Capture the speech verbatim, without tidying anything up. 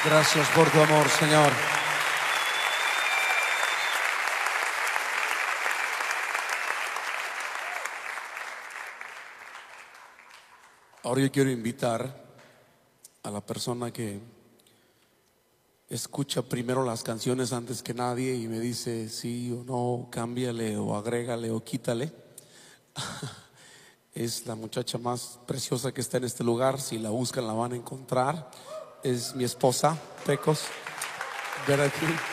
Gracias por tu amor, Señor. Ahora yo quiero invitar a la persona que escucha primero las canciones antes que nadie y me dice sí o no, cámbiale o agrégale o quítale. Es la muchacha más preciosa que está en este lugar. Si la buscan la van a encontrar. Es mi esposa, Pecos. Ven aquí.